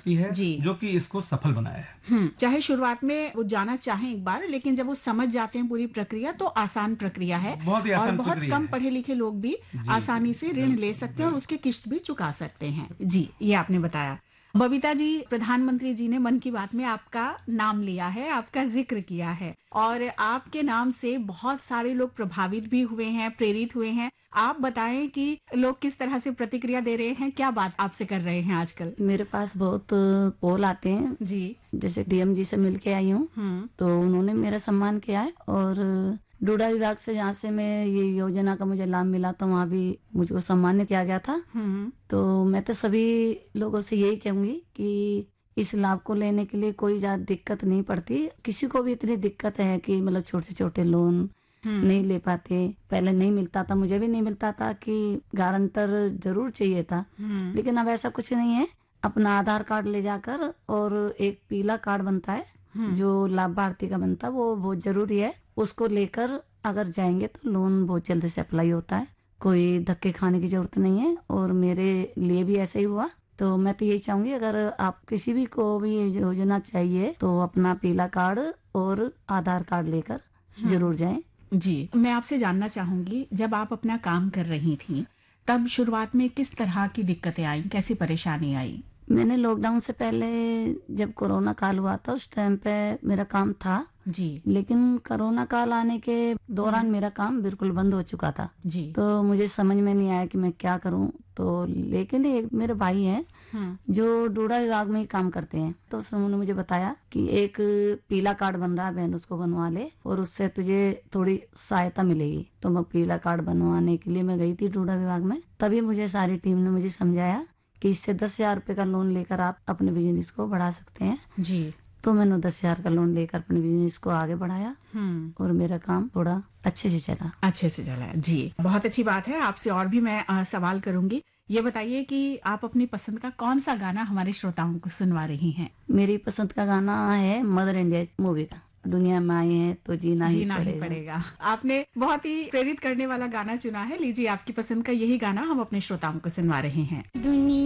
सकती है जी। जो कि इसको सफल बनाया है। चाहे शुरुआत में वो जाना चाहें एक बार, लेकिन जब वो समझ जाते हैं पूरी प्रक्रिया तो आसान प्रक्रिया है। बहुत ही और आसान बहुत प्रक्रिया कम है। पढ़े लिखे लोग भी जी, आसानी से ऋण ले सकते हैं और उसके किश्त भी चुका सकते हैं। जी, ये आपने बताया। बबीता जी, प्रधानमंत्री जी ने मन की बात में आपका नाम लिया है, आपका जिक्र किया है और आपके नाम से बहुत सारे लोग प्रभावित भी हुए हैं, प्रेरित हुए हैं। आप बताएं कि लोग किस तरह से प्रतिक्रिया दे रहे हैं, क्या बात आपसे कर रहे हैं आजकल? मेरे पास बहुत कॉल आते हैं। जी। जैसे डीएम जी से मिलके आई हूँ तो उन्होंने मेरा सम्मान किया है, और डोडा विभाग से जहाँ से मैं ये योजना का मुझे लाभ मिला तो वहाँ भी मुझको सम्मानित किया गया था। तो मैं तो सभी लोगों से यही कहूंगी कि इस लाभ को लेने के लिए कोई ज्यादा दिक्कत नहीं पड़ती। किसी को भी इतनी दिक्कत है कि मतलब छोटे छोटे लोन नहीं ले पाते, पहले नहीं मिलता था, मुझे भी नहीं मिलता था कि गारंटर जरूर चाहिए था, लेकिन अब ऐसा कुछ नहीं है। अपना आधार कार्ड ले जाकर, और एक पीला कार्ड बनता है जो लाभार्थी का बनता है, वो बहुत जरूरी है। उसको लेकर अगर जाएंगे तो लोन बहुत जल्दी से अप्लाई होता है, कोई धक्के खाने की जरूरत नहीं है। और मेरे लिए भी ऐसा ही हुआ। तो मैं तो यही चाहूंगी, अगर आप किसी भी को भी ये योजना चाहिए तो अपना पीला कार्ड और आधार कार्ड लेकर जरूर जाएं। जी, मैं आपसे जानना चाहूंगी, जब आप अपना काम कर रही थी तब शुरुआत में किस तरह की दिक्कतें आई, कैसी परेशानी आई? मैंने लॉकडाउन से पहले जब कोरोना काल हुआ था उस टाइम पे मेरा काम था जी। लेकिन कोरोना काल आने के दौरान मेरा काम बिल्कुल बंद हो चुका था। जी। तो मुझे समझ में नहीं आया कि मैं क्या करूं। तो लेकिन एक मेरे भाई हैं जो डोडा विभाग में ही काम करते हैं, तो उन्होंने मुझे बताया कि एक पीला कार्ड बन रहा है बहन, उसको बनवा ले और उससे तुझे थोड़ी सहायता मिलेगी। तो मैं पीला कार्ड बनवाने के लिए मैं गई थी डोडा विभाग में। तभी मुझे सारी टीम ने मुझे समझाया कि इससे 10,000 रुपए का लोन लेकर आप अपने बिजनेस को बढ़ा सकते हैं। जी। तो मैंने 10,000 का लोन लेकर अपने बिजनेस को आगे बढ़ाया और मेरा काम थोड़ा अच्छे से चला। अच्छे से चला। जी, बहुत अच्छी बात है। आपसे और भी मैं सवाल करूंगी। ये बताइए कि आप अपनी पसंद का कौन सा गाना हमारे श्रोताओं को सुनवा रही हैं? मेरी पसंद का गाना है मदर इंडिया मूवी का, दुनिया में आए हैं तो जीना ही पड़ेगा। आपने बहुत ही प्रेरित करने वाला गाना चुना है। लीजिए, आपकी पसंद का यही गाना हम अपने श्रोताओं को सुनवा रहे हैं।